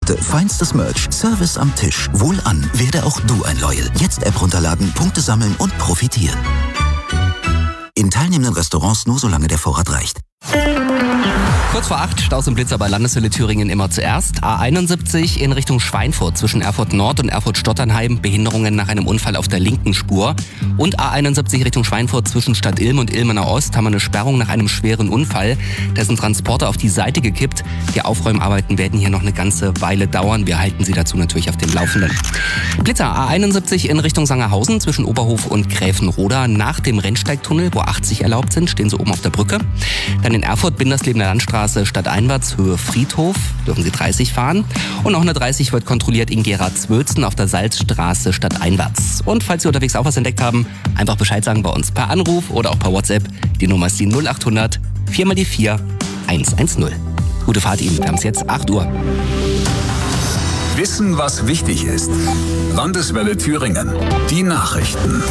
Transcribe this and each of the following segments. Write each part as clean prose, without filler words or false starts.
Produkte, feinstes Merch, Service am Tisch. Wohlan, werde auch du ein Loyal. Jetzt App runterladen, Punkte sammeln und profitieren. In teilnehmenden Restaurants nur solange der Vorrat reicht. Kurz vor 8, Staus und Blitzer bei Landeswelle Thüringen immer zuerst. A71 in Richtung Schweinfurt zwischen Erfurt Nord und Erfurt-Stotternheim. Behinderungen nach einem Unfall auf der linken Spur. Und A71 Richtung Schweinfurt zwischen Stadt Ilm und Ilmenau Ost haben wir eine Sperrung nach einem schweren Unfall. Da ist ein Transporter auf die Seite gekippt. Die Aufräumarbeiten werden hier noch eine ganze Weile dauern. Wir halten Sie dazu natürlich auf dem Laufenden. Blitzer A71 in Richtung Sangerhausen zwischen Oberhof und Gräfenroda. Nach dem Rennsteigtunnel, wo 80 erlaubt sind, stehen Sie oben auf der Brücke. Dann in Erfurt, Bindersleben der Landstraße, stadteinwärts, Höhe Friedhof, dürfen Sie 30 fahren. Und auch eine 30 wird kontrolliert in Gera-Zwölzen auf der Salzstraße stadteinwärts. Und falls Sie unterwegs auch was entdeckt haben, einfach Bescheid sagen bei uns per Anruf oder auch per WhatsApp. Die Nummer ist die 0800 4x4 110. Gute Fahrt Ihnen, wir haben es jetzt 8 Uhr. Wissen, was wichtig ist. Landeswelle Thüringen. Die Nachrichten.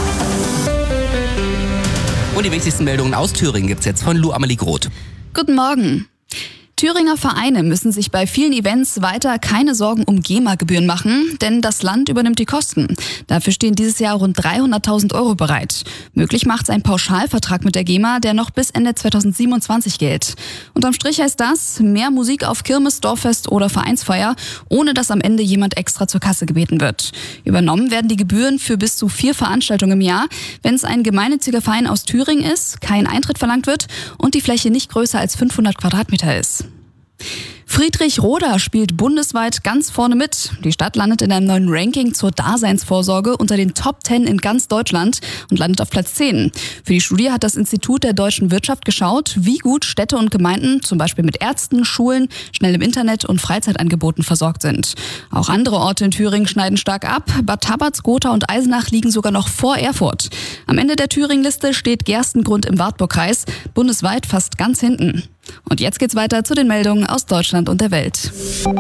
Und die wichtigsten Meldungen aus Thüringen gibt's jetzt von Lou Amelie Groth. Guten Morgen. Thüringer Vereine müssen sich bei vielen Events weiter keine Sorgen um GEMA-Gebühren machen, denn das Land übernimmt die Kosten. Dafür stehen dieses Jahr rund 300.000 € bereit. Möglich macht's ein Pauschalvertrag mit der GEMA, der noch bis Ende 2027 gilt. Unterm Strich heißt das, mehr Musik auf Kirmes, Dorffest oder Vereinsfeier, ohne dass am Ende jemand extra zur Kasse gebeten wird. Übernommen werden die Gebühren für bis zu 4 Veranstaltungen im Jahr, wenn es ein gemeinnütziger Verein aus Thüringen ist, kein Eintritt verlangt wird und die Fläche nicht größer als 500 Quadratmeter ist. Friedrichroda spielt bundesweit ganz vorne mit. Die Stadt landet in einem neuen Ranking zur Daseinsvorsorge unter den Top 10 in ganz Deutschland und landet auf Platz 10. Für die Studie hat das Institut der deutschen Wirtschaft geschaut, wie gut Städte und Gemeinden zum Beispiel mit Ärzten, Schulen, schnellem Internet und Freizeitangeboten versorgt sind. Auch andere Orte in Thüringen schneiden stark ab. Bad Tabatz, Gotha und Eisenach liegen sogar noch vor Erfurt. Am Ende der Thüringen-Liste steht Gerstengrund im Wartburgkreis, bundesweit fast ganz hinten. Und jetzt geht's weiter zu den Meldungen aus Deutschland und der Welt.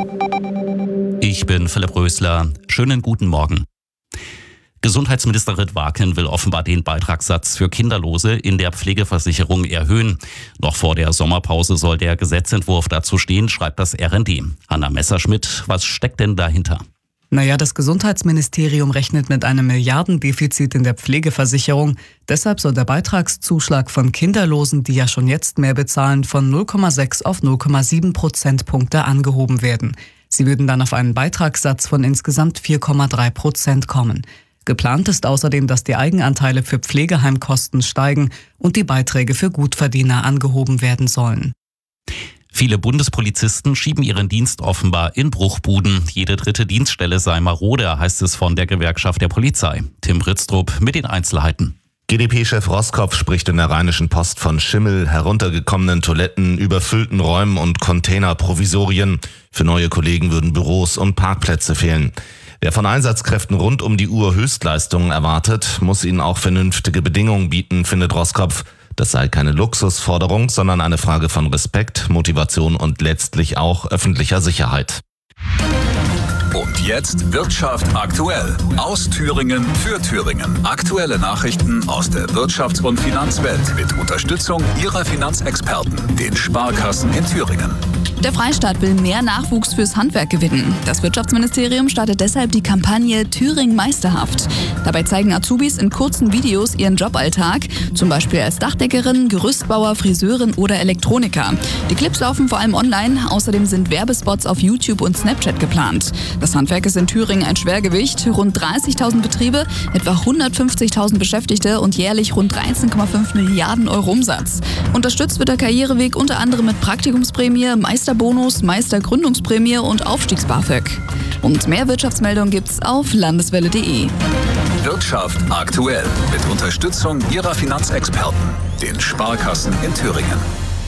Ich bin Philipp Rösler. Schönen guten Morgen. Gesundheitsminister Ritt-Waken will offenbar den Beitragssatz für Kinderlose in der Pflegeversicherung erhöhen. Noch vor der Sommerpause soll der Gesetzentwurf dazu stehen, schreibt das RND. Hanna Messerschmidt, was steckt denn dahinter? Das Gesundheitsministerium rechnet mit einem Milliardendefizit in der Pflegeversicherung. Deshalb soll der Beitragszuschlag von Kinderlosen, die ja schon jetzt mehr bezahlen, von 0,6 auf 0,7 Prozentpunkte angehoben werden. Sie würden dann auf einen Beitragssatz von insgesamt 4,3% kommen. Geplant ist außerdem, dass die Eigenanteile für Pflegeheimkosten steigen und die Beiträge für Gutverdiener angehoben werden sollen. Viele Bundespolizisten schieben ihren Dienst offenbar in Bruchbuden. Jede dritte Dienststelle sei marode, heißt es von der Gewerkschaft der Polizei. Tim Britztrup mit den Einzelheiten. GdP-Chef Roskopf spricht in der Rheinischen Post von Schimmel, heruntergekommenen Toiletten, überfüllten Räumen und Containerprovisorien. Für neue Kollegen würden Büros und Parkplätze fehlen. Wer von Einsatzkräften rund um die Uhr Höchstleistungen erwartet, muss ihnen auch vernünftige Bedingungen bieten, findet Roskopf. Das sei keine Luxusforderung, sondern eine Frage von Respekt, Motivation und letztlich auch öffentlicher Sicherheit. Und jetzt Wirtschaft aktuell. Aus Thüringen für Thüringen. Aktuelle Nachrichten aus der Wirtschafts- und Finanzwelt mit Unterstützung Ihrer Finanzexperten, den Sparkassen in Thüringen. Der Freistaat will mehr Nachwuchs fürs Handwerk gewinnen. Das Wirtschaftsministerium startet deshalb die Kampagne Thüringen meisterhaft. Dabei zeigen Azubis in kurzen Videos ihren Joballtag, zum Beispiel als Dachdeckerin, Gerüstbauer, Friseurin oder Elektroniker. Die Clips laufen vor allem online, außerdem sind Werbespots auf YouTube und Snapchat geplant. Das Handwerk ist in Thüringen ein Schwergewicht, rund 30.000 Betriebe, etwa 150.000 Beschäftigte und jährlich rund 13,5 Milliarden € Umsatz. Unterstützt wird der Karriereweg unter anderem mit Praktikumsprämie, Meisterbonus, Meistergründungsprämie und Aufstiegs-BAföG. Und mehr Wirtschaftsmeldungen gibt's auf landeswelle.de. Wirtschaft aktuell mit Unterstützung Ihrer Finanzexperten, den Sparkassen in Thüringen.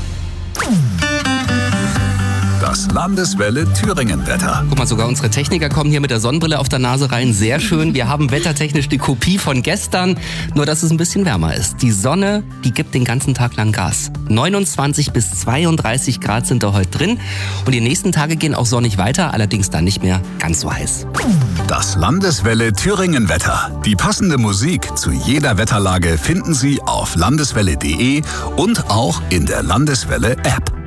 Das Landeswelle Thüringen-Wetter. Guck mal, sogar unsere Techniker kommen hier mit der Sonnenbrille auf der Nase rein. Sehr schön. Wir haben wettertechnisch die Kopie von gestern, nur dass es ein bisschen wärmer ist. Die Sonne, die gibt den ganzen Tag lang Gas. 29 bis 32 Grad sind da heute drin. Und die nächsten Tage gehen auch sonnig weiter, allerdings dann nicht mehr ganz so heiß. Das Landeswelle Thüringen-Wetter. Die passende Musik zu jeder Wetterlage finden Sie auf landeswelle.de und auch in der Landeswelle-App.